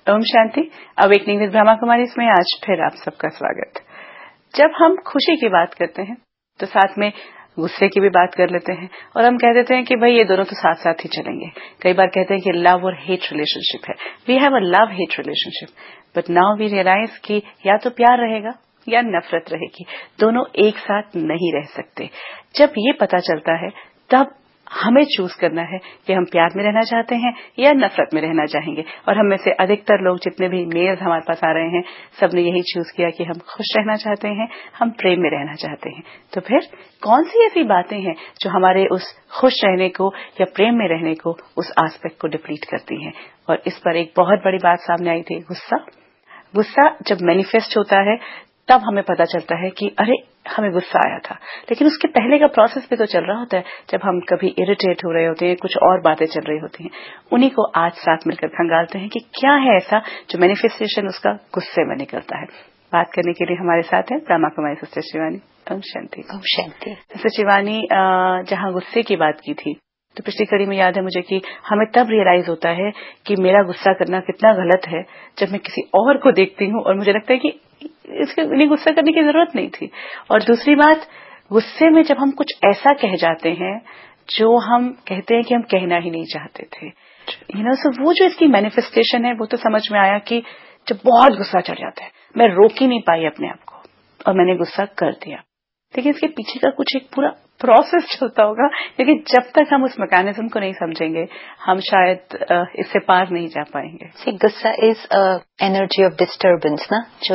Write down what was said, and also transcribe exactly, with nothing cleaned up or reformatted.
Om Shanti. Awakening with Brahma Kumari इसमें आज फिर आप सबका स्वागत। जब हम खुशी की बात करते हैं तो साथ में गुस्से की भी बात कर लेते हैं और हम कह देते हैं कि भाई ये दोनों तो साथ साथ ही चलेंगे। कई बार कहते हैं कि लव और हेट रिलेशनशिप है, we have a love hate relationship, but now we realise कि या तो प्यार रहेगा या नफरत रहेगी, दोनों एक साथ नहीं रह सकते। जब ये पता चलता है तब हमें चूज करना है कि हम प्यार में रहना चाहते हैं या नफरत में रहना चाहेंगे। और हम में से अधिकतर लोग जितने भी मेल्स हमारे पास आ रहे हैं सबने यही चूज किया कि हम खुश रहना चाहते हैं, हम प्रेम में रहना चाहते हैं। तो फिर कौन सी ऐसी बातें हैं जो हमारे उस खुश रहने को या प्रेम में रहने को, उस एस्पेक्ट को डिप्लीट करती हैं? और इस पर एक बहुत बड़ी बात सामने आई थी, गुस्सा। गुस्सा जब मैनिफेस्ट होता है तब हमें पता चलता है कि अरे हमें गुस्सा आया था, लेकिन उसके पहले का प्रोसेस भी तो चल रहा होता है। जब हम कभी इरिटेट हो रहे होते हैं, कुछ और बातें चल रही होती हैं, उन्हीं को आज साथ मिलकर खंगालते हैं कि क्या है ऐसा जो मैनिफेस्टेशन उसका गुस्से में निकलता है। बात करने के लिए हमारे साथ है ब्रह्मा कुमारी सिस्टर शिवानी। ओम शांति। ओम शांति। सिस्टर शिवानी, जहां गुस्से की बात की थी तो पिछली कड़ी में याद है मुझे कि हमें तब रियलाइज होता है कि मेरा गुस्सा करना कितना गलत है जब मैं किसी और को देखती हूँ और मुझे लगता है कि इसके लिए गुस्सा करने की जरूरत नहीं थी। और दूसरी बात, गुस्से में जब हम कुछ ऐसा कह जाते हैं जो हम कहते हैं कि हम कहना ही नहीं चाहते थे, यू नो, सो वो जो इसकी मैनिफेस्टेशन है वो तो समझ में आया कि जब बहुत गुस्सा चढ़ जाता है, मैं रोक ही नहीं पाई अपने आप को और मैंने गुस्सा कर दिया। लेकिन इसके पीछे का कुछ एक पूरा प्रोसेस चलता होगा, लेकिन जब तक हम उस मैकेनिज्म को नहीं समझेंगे हम शायद इससे पार नहीं जा पाएंगे। गुस्सा इज एनर्जी ऑफ डिस्टर्बेंस ना, जो